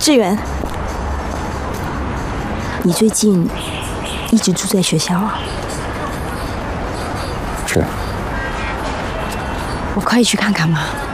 志远，你最近一直住在学校啊？ 是。 我可以去看看吗？